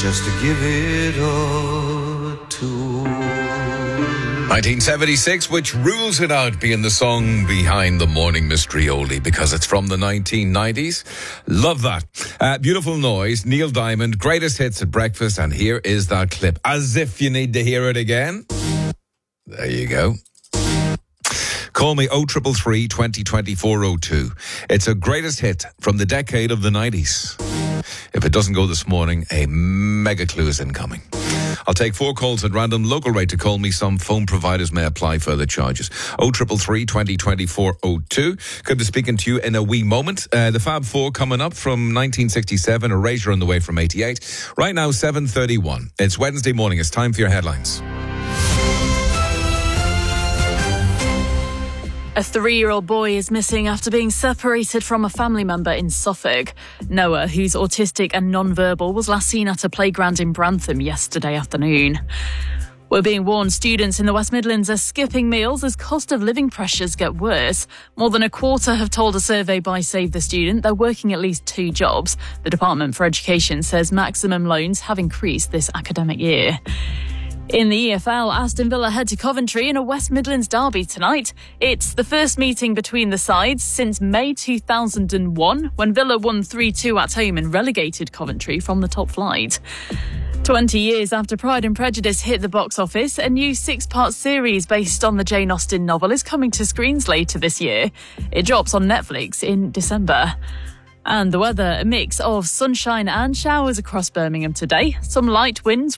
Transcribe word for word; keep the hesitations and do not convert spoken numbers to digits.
just to give it a tour. nineteen seventy-six, which rules it out being the song behind the Morning Mystery Oldie because it's from the nineteen nineties. Love that. Uh, beautiful noise, Neil Diamond, greatest hits at breakfast, and here is that clip. As if you need to hear it again. There you go. Call me oh three three, twenty, twenty-four oh two. It's a greatest hit from the decade of the nineties. If it doesn't go this morning, a mega clue is incoming. I'll take four calls at random. Local rate to call me. Some phone providers may apply further charges. oh three three, twenty, twenty-four oh two. Could be speaking to you in a wee moment. Uh, the Fab Four coming up from nineteen sixty-seven. Erasure on the way from eighty-eight. Right now, seven thirty-one. It's Wednesday morning. It's time for your headlines. A three-year-old boy is missing after being separated from a family member in Suffolk. Noah, who's autistic and non-verbal, was last seen at a playground in Brantham yesterday afternoon. We're being warned students in the West Midlands are skipping meals as cost of living pressures get worse. More than a quarter have told a survey by Save the Student they're working at least two jobs. The Department for Education says maximum loans have increased this academic year. In the E F L, Aston Villa head to Coventry in a West Midlands derby tonight. It's the first meeting between the sides since May two thousand one, when Villa won three two at home and relegated Coventry from the top flight. Twenty years after Pride and Prejudice hit the box office, a new six-part series based on the Jane Austen novel is coming to screens later this year. It drops on Netflix in December. And the weather, a mix of sunshine and showers across Birmingham today. Some light winds